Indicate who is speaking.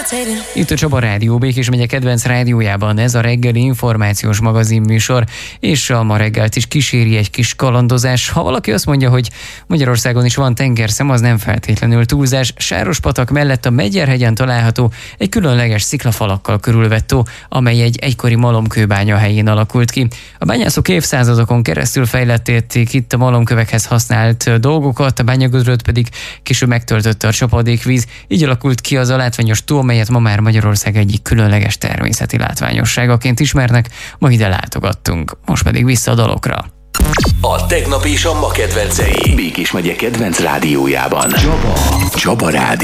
Speaker 1: Itt a Csaba Rádió, Békés megye kedvenc rádiójában ez a reggeli információs magazinműsor, és a ma reggelt is kíséri egy kis kalandozás. Ha valaki azt mondja, hogy Magyarországon is van tengerszem, az nem feltétlenül túlzás. Sárospatak mellett a Megyerhegyen található egy különleges sziklafalakkal körülvett tó, amely egy egykori malomkőbánya helyén alakult ki. A bányászok évszázadokon keresztül fejlették itt a malomkövekhez használt dolgokat, a bányagödröt pedig később megtöltötte a csapadékvíz. Így alakult ki az a látványos tó, amelyet ma már Magyarország egyik különleges természeti látványosságaként ismernek. Ma ide látogattunk, most pedig vissza a dalokra.
Speaker 2: A tegnap és a ma kedvencei Békés megye kedvenc rádiójában. Csaba Rádió.